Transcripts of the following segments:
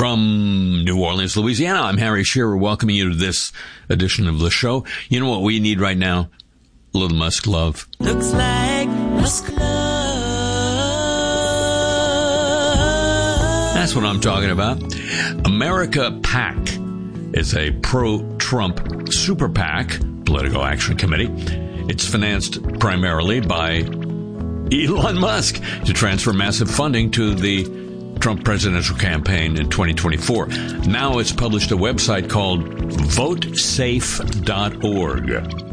From New Orleans, Louisiana, I'm Harry Shearer, welcoming you to this edition of the show. You know what we need right now? A little Musk love. Looks like Musk love. That's what I'm talking about. America PAC is a pro-Trump super PAC, Political Action Committee. It's financed primarily by Elon Musk to transfer massive funding to the Trump presidential campaign in 2024. Now it's published a website called votesafe.org.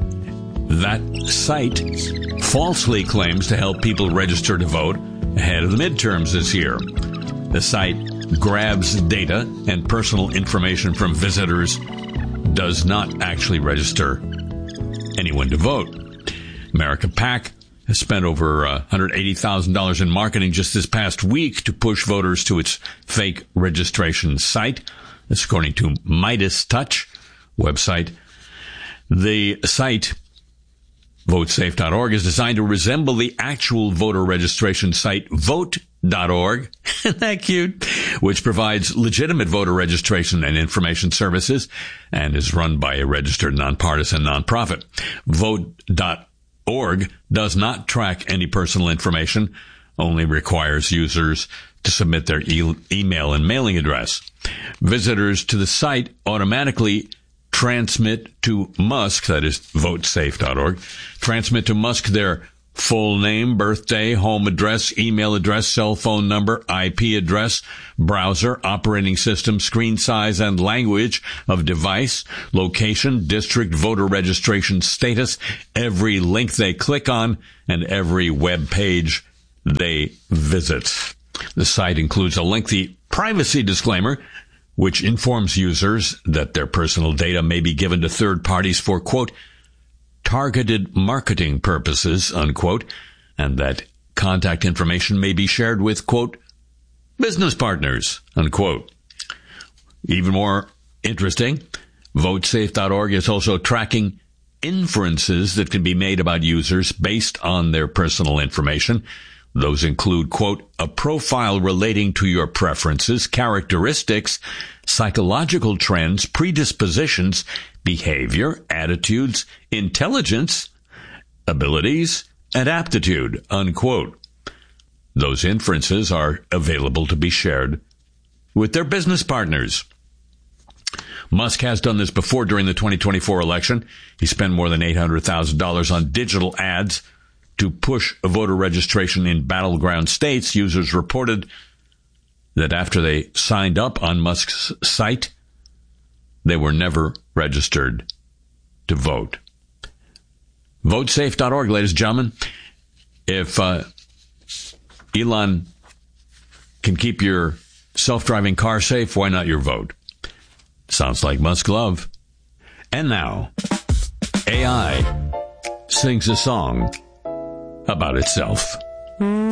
That site falsely claims to help people register to vote ahead of the midterms this year. The site grabs data and personal information from visitors, does not actually register anyone to vote. America PAC has spent over $180,000 in marketing just this past week to push voters to its fake registration site. That's according to Midas Touch website. The site, votesafe.org, is designed to resemble the actual voter registration site, vote.org. Isn't that cute? Which provides legitimate voter registration and information services and is run by a registered nonpartisan nonprofit. Vote.org does not track any personal information, only requires users to submit their email and mailing address. Visitors to the site automatically transmit to Musk, that is votesafe.org, transmit to Musk their full name, birthday, home address, email address, cell phone number, IP address, browser, operating system, screen size and language of device, location, district, voter registration status, every link they click on, and every web page they visit. The site includes a lengthy privacy disclaimer, which informs users that their personal data may be given to third parties for, quote, targeted marketing purposes, unquote, and that contact information may be shared with, quote, business partners, unquote. Even more interesting, votesafe.org is also tracking inferences that can be made about users based on their personal information. Those include, quote, a profile relating to your preferences, characteristics, psychological trends, predispositions, behavior, attitudes, intelligence, abilities, and aptitude, unquote. Those inferences are available to be shared with their business partners. Musk has done this before during the 2024 election. He spent more than $800,000 on digital ads to push voter registration in battleground states. Users reported that after they signed up on Musk's site, they were never registered to vote. Votesafe.org, ladies and gentlemen. If Elon can keep your self-driving car safe, why not your vote? Sounds like Musk love. And now, AI sings a song about itself.